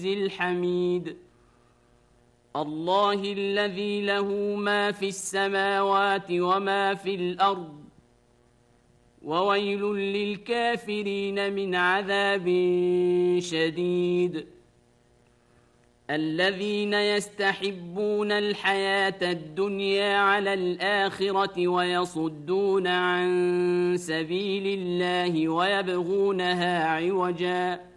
الحميد الله الذي له ما في السماوات وما في الأرض وويل للكافرين من عذاب شديد الذين يستحبون الحياة الدنيا على الآخرة ويصدون عن سبيل الله ويبغونها عوجاً